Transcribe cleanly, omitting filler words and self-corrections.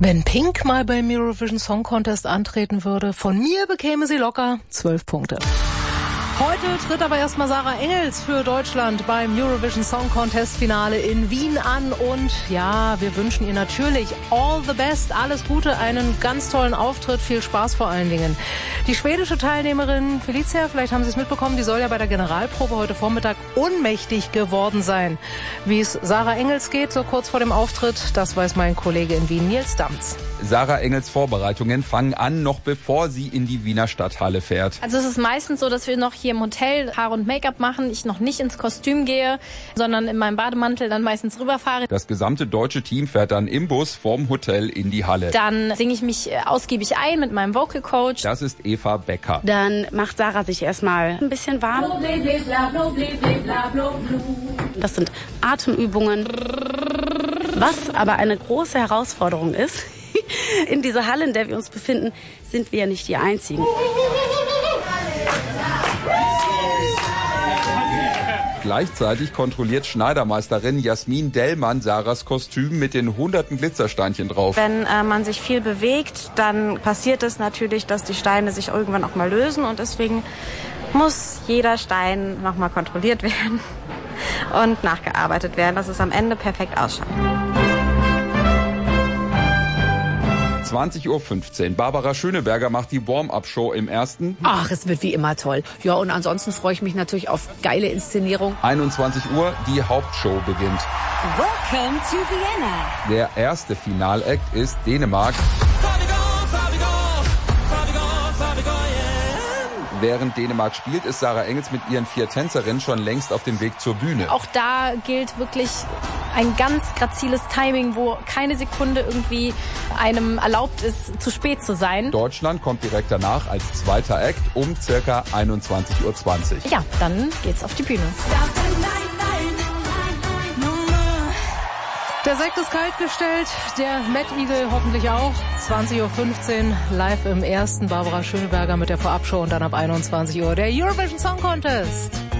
Wenn Pink mal beim Eurovision Song Contest antreten würde, von mir bekäme sie locker 12 Punkte. Heute tritt aber erstmal Sarah Engels für Deutschland beim Eurovision Song Contest Finale in Wien an. Und ja, wir wünschen ihr natürlich all the best, alles Gute, einen ganz tollen Auftritt, viel Spaß vor allen Dingen. Die schwedische Teilnehmerin Felicia, vielleicht haben Sie es mitbekommen, die soll ja bei der Generalprobe heute Vormittag ohnmächtig geworden sein. Wie es Sarah Engels geht, so kurz vor dem Auftritt, das weiß mein Kollege in Wien, Nils Damz. Sarah Engels Vorbereitungen fangen an, noch bevor sie in die Wiener Stadthalle fährt. Also es ist meistens so, dass wir noch hier im Hotel Haare und Make-up machen, ich noch nicht ins Kostüm gehe, sondern in meinem Bademantel dann meistens rüberfahre. Das gesamte deutsche Team fährt dann im Bus vom Hotel in die Halle. Dann singe ich mich ausgiebig ein mit meinem Vocal Coach. Das ist Eva Becker. Dann macht Sarah sich erstmal ein bisschen warm. Das sind Atemübungen. Was aber eine große Herausforderung ist, in dieser Halle, in der wir uns befinden, sind wir ja nicht die Einzigen. Gleichzeitig kontrolliert Schneidermeisterin Jasmin Dellmann Sarahs Kostüm mit den hunderten Glitzersteinchen drauf. Wenn man sich viel bewegt, dann passiert es natürlich, dass die Steine sich irgendwann auch mal lösen. Und deswegen muss jeder Stein nochmal kontrolliert werden und nachgearbeitet werden, dass es am Ende perfekt ausschaut. 20:15 Uhr. Barbara Schöneberger macht die Warm-Up-Show im ersten. Ach, es wird wie immer toll. Ja, und ansonsten freue ich mich natürlich auf geile Inszenierung. 21 Uhr, die Hauptshow beginnt. Welcome to Vienna. Der erste Finalakt ist Dänemark. Während Dänemark spielt, ist Sarah Engels mit ihren 4 Tänzerinnen schon längst auf dem Weg zur Bühne. Auch da gilt wirklich ein ganz graziles Timing, wo keine Sekunde irgendwie einem erlaubt ist, zu spät zu sein. Deutschland kommt direkt danach als zweiter Act um ca. 21:20 Uhr. Ja, dann geht's auf die Bühne. Der Sekt ist kalt gestellt, der Mad Eagle hoffentlich auch. 20:15 Uhr live im ersten. Barbara Schöneberger mit der Vorabshow und dann ab 21 Uhr der Eurovision Song Contest.